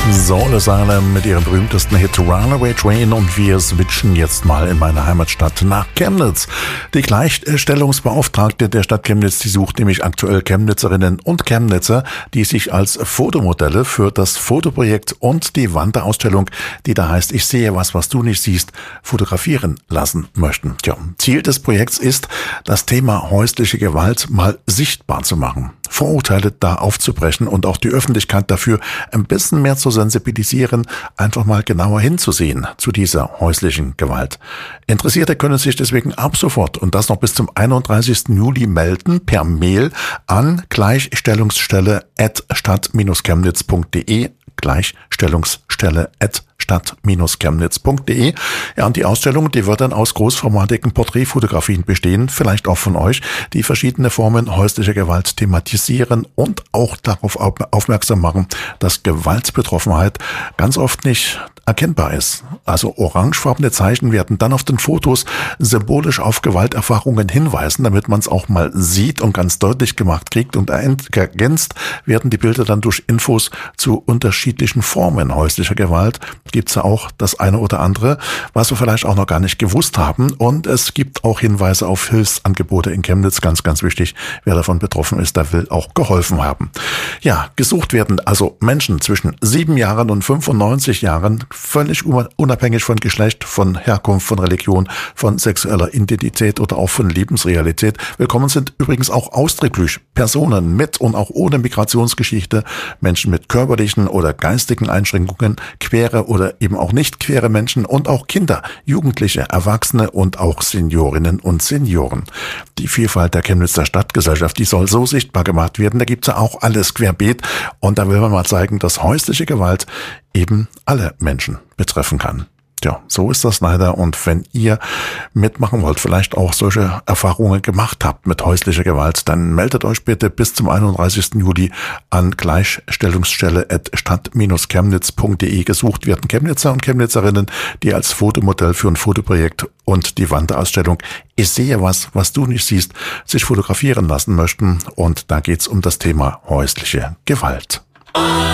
Soul Asylum mit ihrem berühmtesten Hit Runaway Train und wir switchen jetzt mal in meine Heimatstadt nach Chemnitz. Die Gleichstellungsbeauftragte der Stadt Chemnitz, die sucht nämlich aktuell Chemnitzerinnen und Chemnitzer, die sich als Fotomodelle für das Fotoprojekt und die Wanderausstellung, die da heißt Ich sehe was du nicht siehst, fotografieren lassen möchten. Tja, Ziel des Projekts ist, das Thema häusliche Gewalt mal sichtbar zu machen, Vorurteile da aufzubrechen und auch die Öffentlichkeit dafür ein bisschen mehr zu sensibilisieren, einfach mal genauer hinzusehen zu dieser häuslichen Gewalt. Interessierte können sich deswegen ab sofort und das noch bis zum 31. Juli melden per Mail an gleichstellungsstelle@stadt-chemnitz.de gleichstellungsstelle@stadt-chemnitz.de. Ja, und die Ausstellung, die wird dann aus großformatigen Porträtfotografien bestehen, vielleicht auch von euch, die verschiedene Formen häuslicher Gewalt thematisieren und auch darauf aufmerksam machen, dass Gewaltbetroffenheit ganz oft nicht erkennbar ist. Also orangefarbene Zeichen werden dann auf den Fotos symbolisch auf Gewalterfahrungen hinweisen, damit man es auch mal sieht und ganz deutlich gemacht kriegt, und ergänzt werden die Bilder dann durch Infos zu unterschiedlichen Formen häuslicher Gewalt. Gibt's ja auch das eine oder andere, was wir vielleicht auch noch gar nicht gewusst haben, und es gibt auch Hinweise auf Hilfsangebote in Chemnitz, ganz, ganz wichtig. Wer davon betroffen ist, der will auch geholfen haben. Ja, gesucht werden also Menschen zwischen 7 Jahren und 95 Jahren, völlig unabhängig von Geschlecht, von Herkunft, von Religion, von sexueller Identität oder auch von Lebensrealität. Willkommen sind übrigens auch ausdrücklich Personen mit und auch ohne Migrationsgeschichte, Menschen mit körperlichen oder geistigen Einschränkungen, queere oder eben auch nicht queere Menschen und auch Kinder, Jugendliche, Erwachsene und auch Seniorinnen und Senioren. Die Vielfalt der Chemnitzer Stadtgesellschaft, die soll so sichtbar gemacht werden. Da gibt's ja auch alles querbeet, und da will man mal zeigen, dass häusliche Gewalt eben alle Menschen betreffen kann. Ja, so ist das leider, und wenn ihr mitmachen wollt, vielleicht auch solche Erfahrungen gemacht habt mit häuslicher Gewalt, dann meldet euch bitte bis zum 31. Juli an gleichstellungsstelle@stadt-chemnitz.de. Gesucht werden Chemnitzer und Chemnitzerinnen, die als Fotomodell für ein Fotoprojekt und die Wanderausstellung Ich sehe was du nicht siehst, sich fotografieren lassen möchten, und da geht's um das Thema häusliche Gewalt.